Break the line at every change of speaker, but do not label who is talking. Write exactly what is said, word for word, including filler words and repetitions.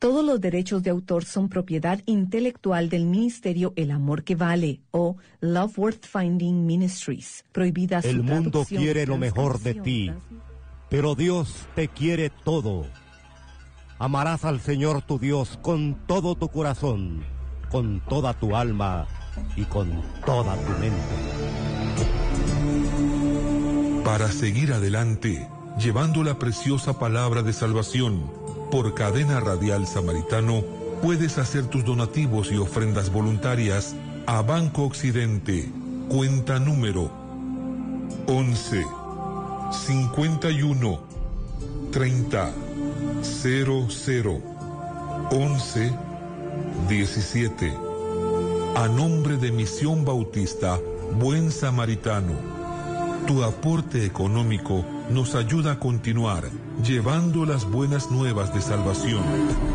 Todos los derechos de autor son propiedad intelectual del Ministerio El Amor que Vale o Love Worth Finding Ministries. Prohibida su
El mundo
traducción,
quiere lo mejor de
transcripción,
ti,
trans-
pero Dios te quiere todo. Amarás al Señor tu Dios con todo tu corazón, con toda tu alma y con toda tu mente.
Para seguir adelante, llevando la preciosa palabra de salvación, por Cadena Radial Samaritano, puedes hacer tus donativos y ofrendas voluntarias a Banco Occidente, cuenta número once, cincuenta y uno, treinta, cero cero, once, diecisiete. A nombre de Misión Bautista Buen Samaritano. Tu aporte económico nos ayuda a continuar llevando las buenas nuevas de salvación.